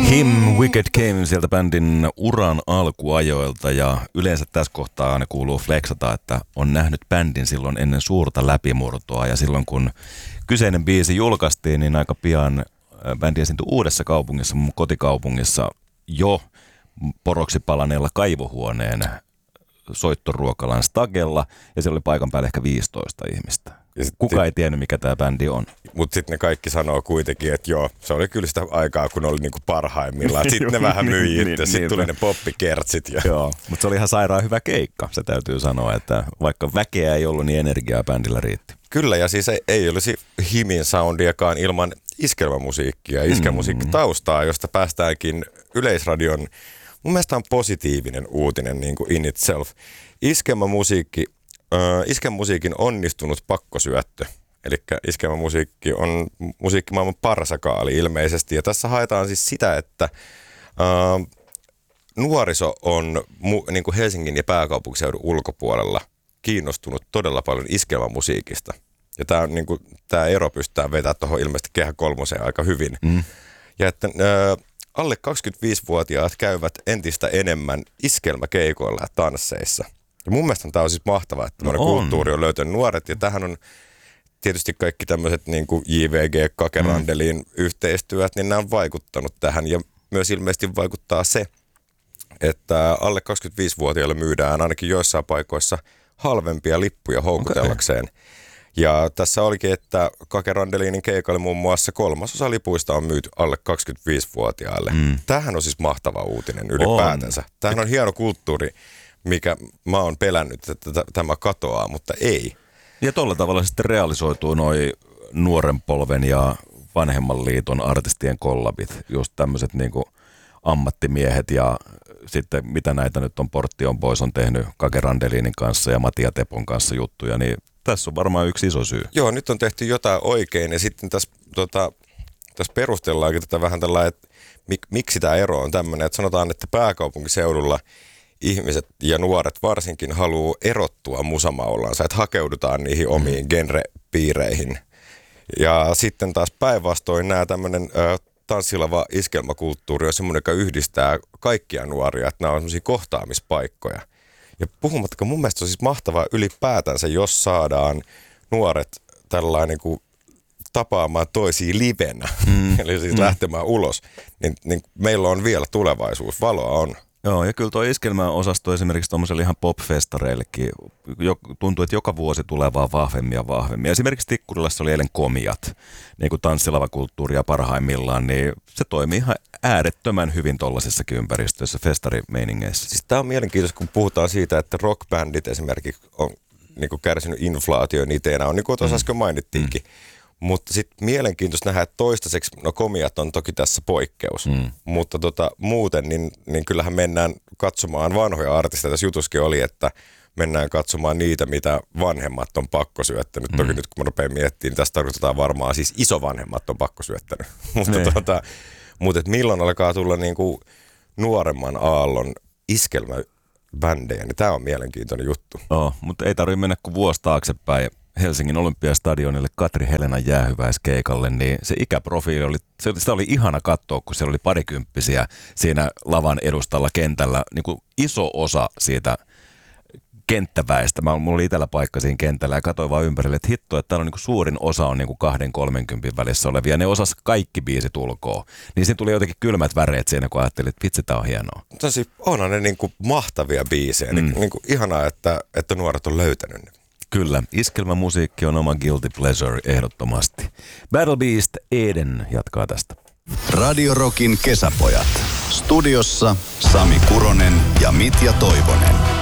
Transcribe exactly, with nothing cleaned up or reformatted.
Kim Wicked Kim sieltä bändin uran alkuajoilta, ja yleensä tässä kohtaa aina kuuluu flexata, että on nähnyt bändin silloin ennen suurta läpimurtoa, ja silloin kun kyseinen biisi julkaistiin, niin aika pian bändi esiintyi Uudessa kaupungissa, mun kotikaupungissa, jo poroksi palaneella kaivohuoneen soittoruokalan stagella, ja siellä oli paikan päällä ehkä viisitoista ihmistä. Kuka ei tiennyt, mikä tämä bändi on. Mutta sitten ne kaikki sanoo kuitenkin, että joo, se oli kyllä sitä aikaa, kun oli niinku parhaimmillaan. Sitten ne vähän myi itse, niin, sitten niin, tuli ne poppikertsit. Ja... Joo, mutta se oli ihan sairaan hyvä keikka, se täytyy sanoa, että vaikka väkeä ei ollut, niin energiaa bändillä riitti. Kyllä, ja siis ei, ei olisi Himin soundiakaan ilman iskelmämusiikkia, iskelmämusiikkitaustaa, josta päästäänkin Yleisradion, mun mielestä on positiivinen uutinen niin kuin in itself. Iskelmämusiikki, äh, iskelmämusiikin onnistunut pakkosyöttö. Eli iskelmämusiikki on musiikkimaailman parsakaali ilmeisesti. Ja tässä haetaan siis sitä, että äh, nuoriso on mu, niin kuin Helsingin ja pääkaupunkiseudun ulkopuolella kiinnostunut todella paljon iskelmämusiikista. Ja tämä, niin kuin, tämä ero pystytään vetämään tuohon ilmeisesti Kehä kolmoseen aika hyvin. Mm. Ja että äh, alle kaksikymmentäviisivuotiaat käyvät entistä enemmän iskelmäkeikoilla ja tansseissa. Ja mun mielestä tämä on siis mahtavaa, että no kulttuuri on löytänyt nuoret. Ja tähän on tietysti kaikki tämmöiset niin kuin J V G, Kakerandelin mm. yhteistyöt, niin nämä on vaikuttanut tähän. Ja myös ilmeisesti vaikuttaa se, että alle kaksikymmentäviisivuotiaille myydään ainakin joissain paikoissa halvempia lippuja houkutellakseen. Okay. Ja tässä olikin, että Kakerandelinin keikalle muun muassa kolmasosa lipuista on myyty alle kaksikymmentäviisivuotiaille. Mm. Tämähän on siis mahtava uutinen ylipäätänsä. On. Tämähän on hieno kulttuuri, mikä mä oon pelännyt, että tämä katoaa, mutta ei. Ja tuolla tavalla sitten realisoituu noi nuoren polven ja vanhemman liiton artistien kollabit. Just tämmöiset niinku ammattimiehet ja sitten mitä näitä nyt on Portion Boys on tehnyt Kakerandelinin kanssa ja Matia Tepon kanssa juttuja, niin tässä on varmaan yksi iso syy. Joo, nyt on tehty jotain oikein ja sitten tässä, tota, tässä perustellaankin tätä vähän tällainen, että mik, miksi tämä ero on tämmöinen, että sanotaan, että pääkaupunkiseudulla ihmiset ja nuoret varsinkin haluaa erottua musamaullansa, että hakeudutaan niihin omiin mm. genrepiireihin. Ja sitten taas päinvastoin nämä tämmöinen ö, tanssilava iskelmäkulttuuri on semmoinen, joka yhdistää kaikkia nuoria, että nämä on semmoisia kohtaamispaikkoja. Ja puhumattakaan, mun mielestä on siis mahtavaa ylipäätänsä, jos saadaan nuoret tällainen niin kuin tapaamaan toisia livenä, mm. eli siis mm. lähtemään ulos, niin, niin meillä on vielä tulevaisuus, valoa on. Joo, ja kyllä tuo iskelmäosasto esimerkiksi tuommoiselle ihan pop-festareillekin tuntuu, että joka vuosi tulee vaan vahvemmin ja vahvemmin. Esimerkiksi Tikkurilassa oli eilen Komiat, niin kuin tanssilavakulttuuria parhaimmillaan, niin se toimii ihan äärettömän hyvin tuollaisissakin ympäristöissä, festarimeiningeissä. Siis tämä on mielenkiintoista, kun puhutaan siitä, että rockbändit esimerkiksi on niin kuin kärsinyt inflaation iteenä, on niin kuin tuossa äsken mainittiinkin. Mm. Mutta sitten mielenkiintoista nähdä, että toistaiseksi, no Komiat on toki tässä poikkeus, mm. mutta tota, muuten niin, niin kyllähän mennään katsomaan vanhoja artisteja. Tässä jutuskin oli, että mennään katsomaan niitä, mitä vanhemmat on pakkosyöttänyt. Mm. Toki nyt kun mä rupean miettimään, niin tässä tarkoitetaan varmaan siis isovanhemmat on pakkosyöttänyt. mutta tota, mutta et milloin alkaa tulla niinku nuoremman aallon iskelmäbändejä, niin tämä on mielenkiintoinen juttu. Oh, mutta ei tarvitse mennä kuin vuosi taaksepäin Helsingin Olympiastadionille Katri Helenan jäähyväiskeikalle, niin se ikäprofiili oli, se, sitä oli ihana katsoa, kun siellä oli parikymppisiä siinä lavan edustalla kentällä, niin kuin iso osa siitä kenttäväestä. Mä, mulla oli itsellä paikka siinä kentällä ja katsoin vaan ympärille, että hitto, että täällä on niin kuin suurin osa on niin kuin kahden kolmenkympin välissä olevia. Ne osas kaikki biisit ulkoa. Niin siinä tuli jotenkin kylmät väreet siinä, kun ajattelin, että vitsi, tää on hienoa. Tosi onhan ne niin kuin mahtavia biisejä. Mm. Niin kuin ihanaa, että, että nuoret on löytänyt ne. Kyllä, iskelmämusiikki on oma guilty pleasure ehdottomasti. Battle Beast Eden jatkaa tästä. Radio Rockin kesäpojat. Studiossa Sami Kuronen ja Mitja Toivonen.